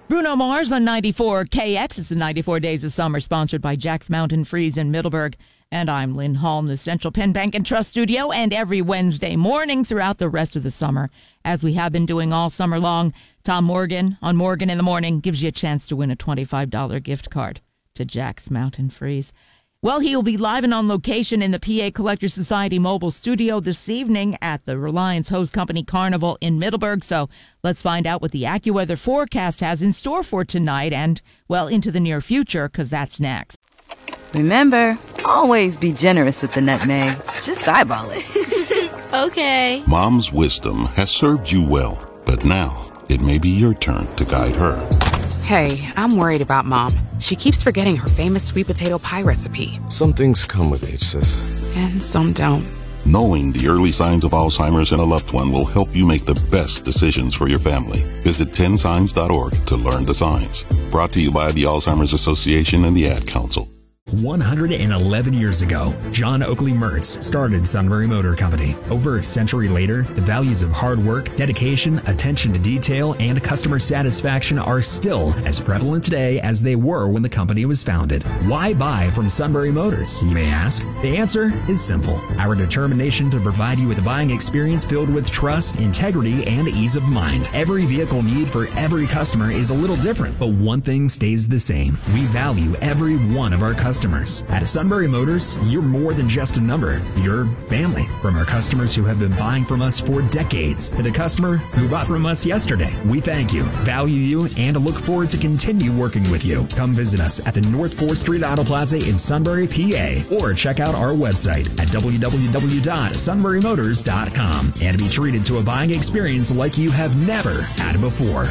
Bruno Mars on 94 KX. It's the 94 Days of Summer, sponsored by Jack's Mountain Freeze in Middleburg. And I'm Lynn Hall in the Central Penn Bank and Trust Studio. And every Wednesday morning throughout the rest of the summer, as we have been doing all summer long, Tom Morgan on Morgan in the Morning gives you a chance to win a $25 gift card to Jack's Mountain Freeze. Well, he will be live and on location in the PA Collectors Society mobile studio this evening at the Reliance Hose Company Carnival in Middleburg. So let's find out what the AccuWeather forecast has in store for tonight and, well, into the near future, because that's next. Remember, always be generous with the nutmeg. Just eyeball it. Okay. Mom's wisdom has served you well, but now it may be your turn to guide her. Hey, I'm worried about Mom. She keeps forgetting her famous sweet potato pie recipe. Some things come with age, sis. And some don't. Knowing the early signs of Alzheimer's in a loved one will help you make the best decisions for your family. Visit 10signs.org to learn the signs. Brought to you by the Alzheimer's Association and the Ad Council. 111 years ago, John Oakley Mertz started Sunbury Motor Company. Over a century later, the values of hard work, dedication, attention to detail, and customer satisfaction are still as prevalent today as they were when the company was founded. Why buy from Sunbury Motors, you may ask? The answer is simple. Our determination to provide you with a buying experience filled with trust, integrity, and ease of mind. Every vehicle need for every customer is a little different, but one thing stays the same. We value every one of our customers. At Sunbury Motors, you're more than just a number. You're family. From our customers who have been buying from us for decades to the customer who bought from us yesterday, we thank you, value you, and look forward to continue working with you. Come visit us at the North 4th Street Auto Plaza in Sunbury, PA, or check out our website at www.sunburymotors.com and be treated to a buying experience like you have never had before.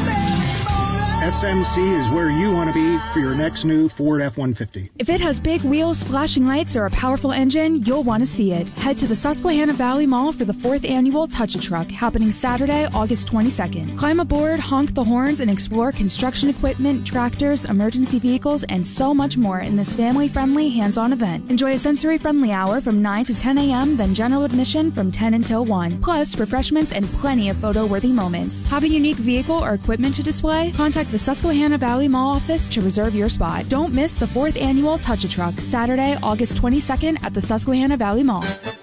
SMC is where you want to be for your next new Ford F-150. If it has big wheels, flashing lights, or a powerful engine, you'll want to see it. Head to the Susquehanna Valley Mall for the 4th annual Touch-A-Truck, happening Saturday, August 22nd. Climb aboard, honk the horns, and explore construction equipment, tractors, emergency vehicles, and so much more in this family-friendly, hands-on event. Enjoy a sensory-friendly hour from 9 to 10 a.m., then general admission from 10 until 1. Plus, refreshments and plenty of photo-worthy moments. Have a unique vehicle or equipment to display? Contact the Susquehanna Valley Mall office to reserve your spot. Don't miss the 4th annual Touch-A-Truck, Saturday, August 22nd at the Susquehanna Valley Mall.